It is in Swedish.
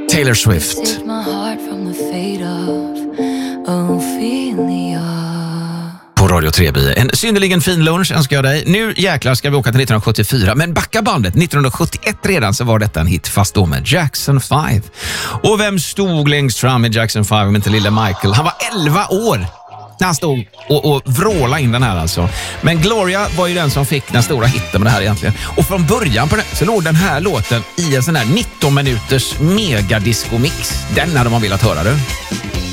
Taylor Swift. På Radio 3. En synnerligen fin lunch önskar jag dig. Nu jäklar ska vi åka till 1974. Men backa bandet. 1971 redan så var detta en hit, fast då med Jackson 5. Och vem stod längst fram i Jackson 5 om inte lilla Michael? Han var 11 år när han stod och vråla in den här alltså. Men Gloria var ju den som fick den stora hitten med det här egentligen. Och från början på den, så låg den här låten i en sån här 19 minuters megadisco-mix. Den hade man velat höra, du.